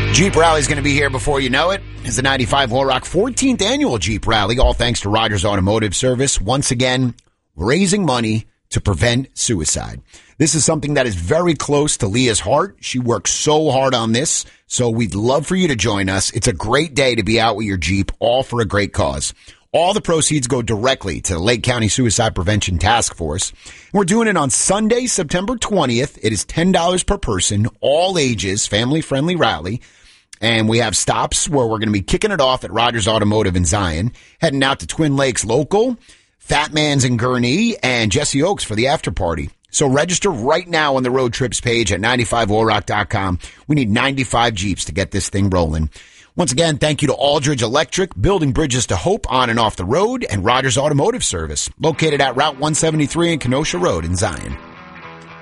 Jeep Rally is going to be here before you know it. It's the 95 War Rock 14th annual Jeep Rally, all thanks to Rogers Automotive Service. Once again, raising money to prevent suicide. This is something that is very close to Leah's heart. She works so hard on this, so we'd love for you to join us. It's a great day to be out with your Jeep, all for a great cause. All the proceeds go directly to the Lake County Suicide Prevention Task Force. We're doing it on Sunday, September 20th. It is $10 per person, all ages, family-friendly rally. And we have stops where we're going to be kicking it off at Rogers Automotive in Zion, heading out to Twin Lakes Local, Fat Man's in Gurnee, and Jesse Oaks for the after party. So register right now on the road trips page at 95allrock.com. We need 95 Jeeps to get this thing rolling. Once again, thank you to Aldridge Electric, building bridges to hope on and off the road, and Rogers Automotive Service, located at Route 173 and Kenosha Road in Zion.